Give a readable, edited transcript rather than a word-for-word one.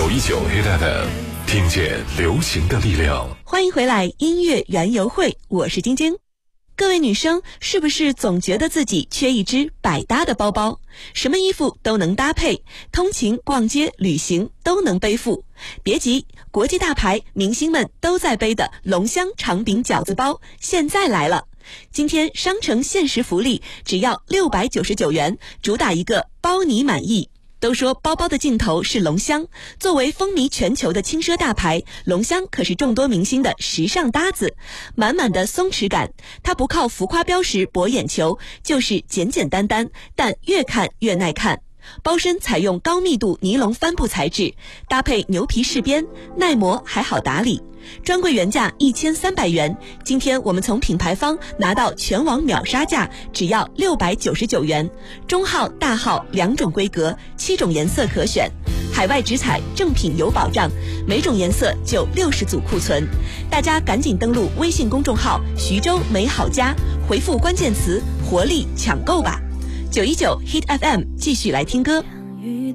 919 Hit FM， 听见流行的力量。 欢迎回来，音乐园游会，我是晶晶。各位女生是不是总觉得自己缺一只百搭的包包？什么衣服都能搭配，通勤、逛街、旅行都能背负。别急，国际大牌明星们都在背的龙香长柄饺子包现在来了。今天商城限时福利，只要699元，主打一个包你满意。都说包包的尽头是龙香，作为风靡全球的轻奢大牌，龙香可是众多明星的时尚搭子，满满的松弛感。它不靠浮夸标识博眼球，就是简简单单，但越看越耐看。包身采用高密度尼龙帆布材质，搭配牛皮饰边，耐磨还好打理。专柜原价1300元，今天我们从品牌方拿到全网秒杀价，只要699元。中号、大号2种规格，7种颜色可选，海外直采，正品有保障，每种颜色就60组库存。大家赶紧登录微信公众号徐州美好家，回复关键词活力抢购吧。919 Hit FM 继续来听歌。